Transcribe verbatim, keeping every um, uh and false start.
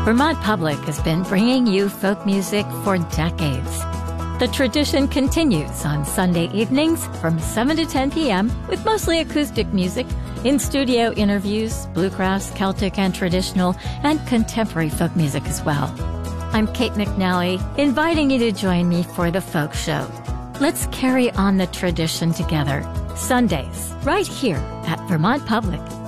Vermont Public has been bringing you folk music for decades. The tradition continues on Sunday evenings from seven to ten p.m. with mostly acoustic music, in-studio interviews, bluegrass, Celtic and traditional, and contemporary folk music as well. I'm Kate McNally, inviting you to join me for the Folk Show. Let's carry on the tradition together. Sundays, right here at Vermont Public.